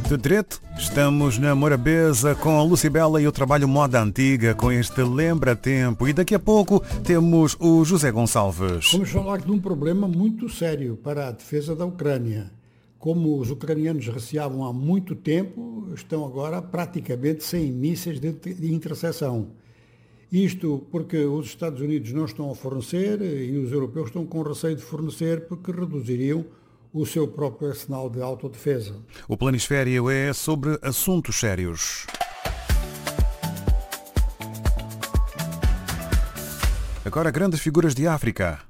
de direito. Estamos na Morabeza com a Lucibela e o trabalho Moda Antiga com este Lembra Tempo. E daqui a pouco temos o José Gonçalves. Vamos falar de um problema muito sério para a defesa da Ucrânia. Como os ucranianos receavam há muito tempo, estão agora praticamente sem mísseis de interseção. Isto porque os Estados Unidos não estão a fornecer e os europeus estão com receio de fornecer porque reduziriam o seu próprio arsenal de autodefesa. O Planisfério é sobre assuntos sérios. Agora, grandes figuras de África.